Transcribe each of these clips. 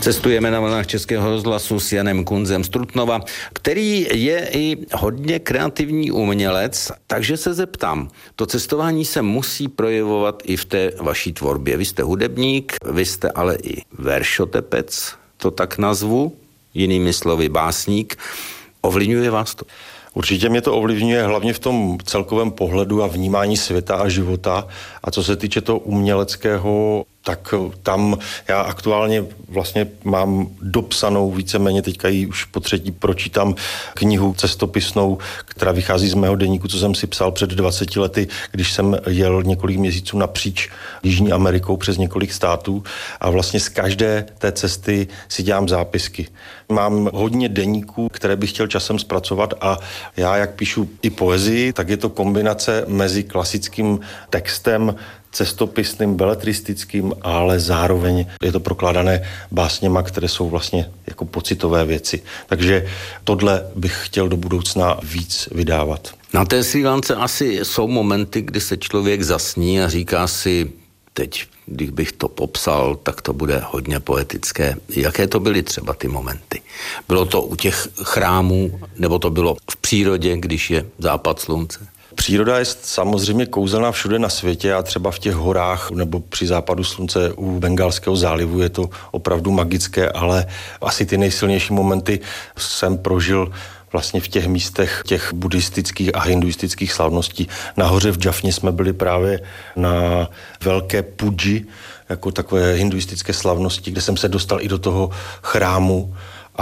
Cestujeme na vlnách Českého rozhlasu s Janem Kunzem z Trutnova, který je i hodně kreativní umělec, takže se zeptám, to cestování se musí projevovat i v té vaší tvorbě. Vy jste hudebník, vy jste ale i veršotepec, to tak nazvu, jinými slovy básník. Ovlivňuje vás to? Určitě mě to ovlivňuje hlavně v tom celkovém pohledu a vnímání světa a života. A co se týče toho uměleckého, tak tam já aktuálně vlastně mám dopsanou víceméně, teďka ji už po třetí pročítám knihu cestopisnou, která vychází z mého deníku, co jsem si psal před 20 lety, když jsem jel několik měsíců napříč Jižní Amerikou přes několik států a vlastně z každé té cesty si dělám zápisky. Mám hodně deníků, které bych chtěl časem zpracovat a já, jak píšu i poezii, tak je to kombinace mezi klasickým textem, cestopisným, beletristickým, ale zároveň je to prokládané básněma, které jsou vlastně jako pocitové věci. Takže tohle bych chtěl do budoucna víc vydávat. Na té Srí Lance asi jsou momenty, kdy se člověk zasní a říká si, teď, když bych to popsal, tak to bude hodně poetické. Jaké to byly třeba ty momenty? Bylo to u těch chrámů, nebo to bylo v přírodě, když je západ slunce? Příroda je samozřejmě kouzelná všude na světě a třeba v těch horách nebo při západu slunce u Bengálského zálivu je to opravdu magické, ale asi ty nejsilnější momenty jsem prožil vlastně v těch místech těch buddhistických a hinduistických slavností. Nahoře v Jaffně jsme byli právě na velké puji, jako takové hinduistické slavnosti, kde jsem se dostal i do toho chrámu.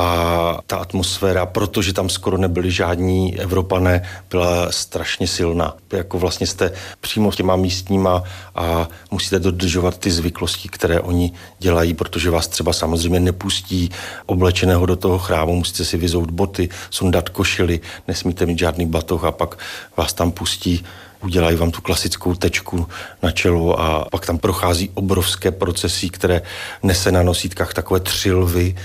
A ta atmosféra, protože tam skoro nebyli žádní Evropané, byla strašně silná. Jako vlastně jste přímo s těma místníma a musíte dodržovat ty zvyklosti, které oni dělají, protože vás třeba samozřejmě nepustí oblečeného do toho chrámu, musíte si vyzout boty, sundat košily, nesmíte mít žádný batoh a pak vás tam pustí, udělají vám tu klasickou tečku na čelo a pak tam prochází obrovské procesy, které nese na nosítkách takové 3 lvy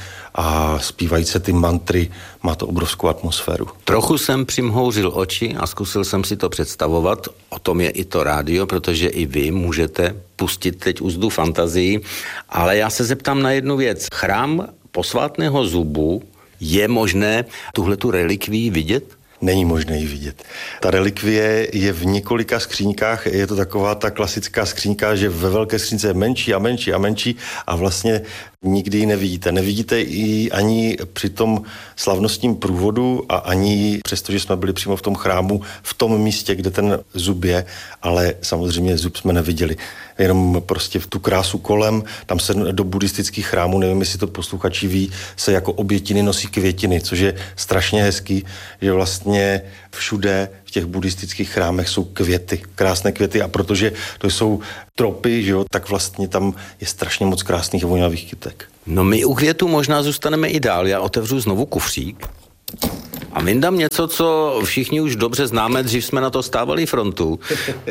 a zpívají se ty mantry, má to obrovskou atmosféru. Trochu jsem přimhouřil oči a zkusil jsem si to představovat, o tom je i to rádio, protože i vy můžete pustit teď úzdu fantazii, ale já se zeptám na jednu věc. Chrám posvátného zubu, je možné tuhletu relikvii vidět? Není možné ji vidět. Ta relikvie je v několika skříňkách, je to taková ta klasická skříňka, že ve velké skřínce je menší a menší a menší a vlastně nikdy ji nevidíte. Nevidíte ji ani při tom slavnostním průvodu a ani přesto, že jsme byli přímo v tom chrámu, v tom místě, kde ten zub je, ale samozřejmě zub jsme neviděli. Jenom prostě v tu krásu kolem, tam se do buddhistických chrámů, nevím, jestli to posluchači ví, se jako obětiny nosí květiny, což je strašně hezký, že vlastně všude v těch buddhistických chrámech jsou květy, krásné květy a protože to jsou tropy, že jo, tak vlastně tam je strašně moc krásných a vonavých kytek. No my u květů možná zůstaneme i dál, já otevřu znovu kufřík a vyndám něco, co všichni už dobře známe, dřív jsme na to stávali frontu.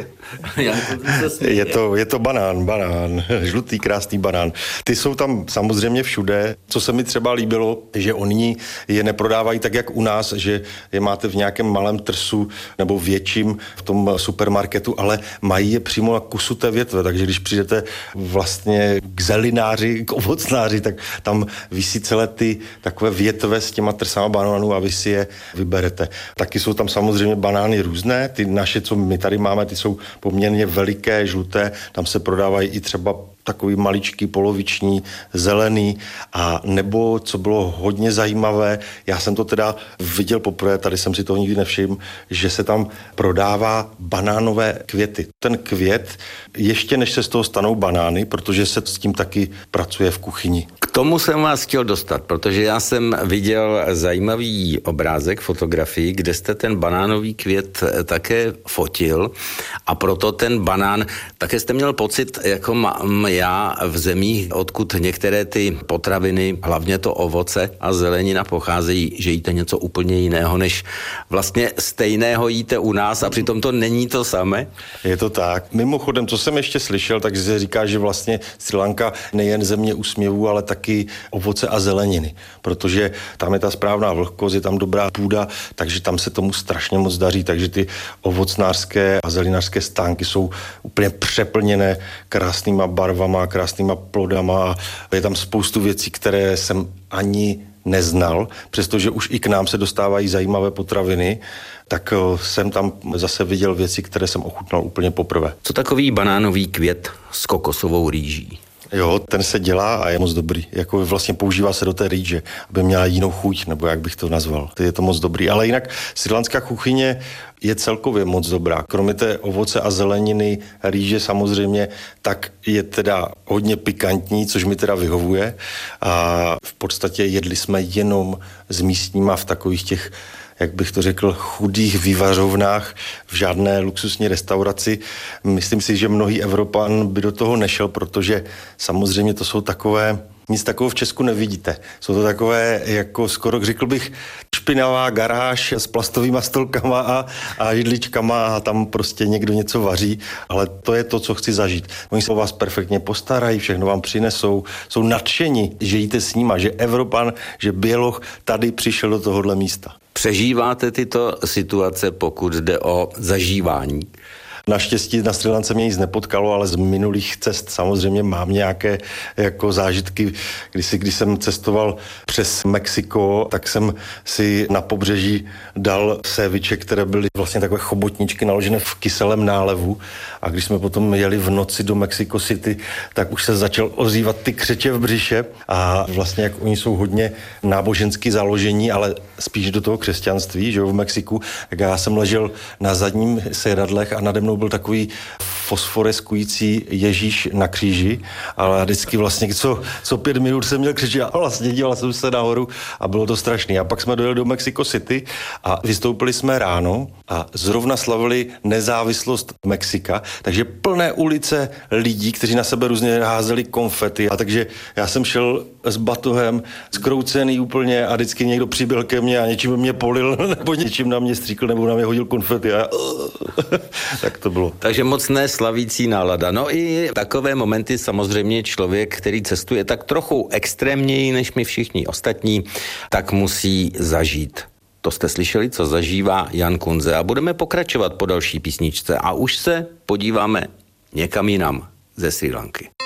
Je to banán, žlutý krásný banán. Ty jsou tam samozřejmě všude. Co se mi třeba líbilo, že oni je neprodávají tak, jak u nás, že je máte v nějakém malém trsu nebo větším v tom supermarketu, ale mají je přímo na kusu té větve, takže když přijdete vlastně k zelináři, k ovocnáři, tak tam visí celé ty takové větve s těma trsama banánů a vy si je vyberete. Taky jsou tam samozřejmě banány různé, ty naše, co my tady máme, ty jsou poměrně veliké, žluté, tam se prodávají i třeba takový maličký, poloviční, zelený a nebo, co bylo hodně zajímavé, já jsem to teda viděl poprvé, tady jsem si toho nikdy nevšiml, že se tam prodává banánové květy. Ten květ, ještě než se z toho stanou banány, protože se s tím taky pracuje v kuchyni. K tomu jsem vás chtěl dostat, protože já jsem viděl zajímavý obrázek, fotografii, kde jste ten banánový květ také fotil a proto ten banán, také jste měl pocit, jako mám já v zemích, odkud některé ty potraviny, hlavně to ovoce a zelenina pocházejí, že jíte něco úplně jiného, než vlastně stejného jíte u nás a přitom to není to samé? Je to tak. Mimochodem, co jsem ještě slyšel, tak se říká, že vlastně Srí Lanka nejen země úsměvů, ale taky ovoce a zeleniny, protože tam je ta správná vlhkost, je tam dobrá půda, takže tam se tomu strašně moc daří, takže ty ovocnářské a zelinářské stánky jsou úplně přeplněné krásnýma barvami barvama, krásnýma plodama a je tam spoustu věcí, které jsem ani neznal, přestože už i k nám se dostávají zajímavé potraviny, tak jsem tam zase viděl věci, které jsem ochutnal úplně poprvé. Co takový banánový květ s kokosovou rýží? Jo, ten se dělá a je moc dobrý. Jako vlastně používá se do té rýže, aby měla jinou chuť, nebo jak bych to nazval. Je to moc dobrý. Ale jinak srílanská kuchyně je celkově moc dobrá. Kromě té ovoce a zeleniny, rýže samozřejmě, tak je teda hodně pikantní, což mi teda vyhovuje. A v podstatě jedli jsme jenom s místníma v takových těch, jak bych to řekl, chudých vývařovnách, v žádné luxusní restauraci. Myslím si, že mnohý Evropan by do toho nešel, protože samozřejmě to jsou takové, nic takového v Česku nevidíte. Jsou to takové, jako skoro řekl bych, špinavá garáž s plastovýma stolkama a židličkama a tam prostě někdo něco vaří, ale to je to, co chci zažít. Oni se o vás perfektně postarají, všechno vám přinesou, jsou nadšeni, že jíte s nima, že Evropan, že Běloch tady přišel do tohohle místa. Přežíváte tyto situace, pokud jde o zažívání? Naštěstí na Srí Lance mě nic nepotkalo, ale z minulých cest samozřejmě mám nějaké jako zážitky. Když jsem cestoval přes Mexiko, tak jsem si na pobřeží dal séviče, které byly vlastně takové chobotničky naložené v kyselém nálevu. A když jsme potom jeli v noci do Mexico City, tak už se začal ozývat ty křeče v břiše. A vlastně jak oni jsou hodně nábožensky založení, ale spíš do toho křesťanství, že jo, v Mexiku, tak já jsem ležel na zadním sedadlech a nade mnou byl takový fosforeskující Ježíš na kříži, ale vždycky vlastně co 5 minut jsem měl křičet a vlastně díval jsem se nahoru a bylo to strašný. A pak jsme dojeli do Mexico City a vystoupili jsme ráno a zrovna slavili nezávislost Mexika, takže plné ulice lidí, kteří na sebe různě házeli konfety. A takže já jsem šel s batohem, zkroucený úplně a vždycky někdo přiběhl ke mně a něčím mě polil, nebo něčím na mě stříkl, nebo na mě hodil konfety a tak to bylo. Takže moc neslavící nálada. No i takové momenty samozřejmě člověk, který cestuje tak trochu extrémněji než my všichni ostatní, tak musí zažít. To jste slyšeli, co zažívá Jan Kunze a budeme pokračovat po další písničce a už se podíváme někam jinam ze Srí Lanky.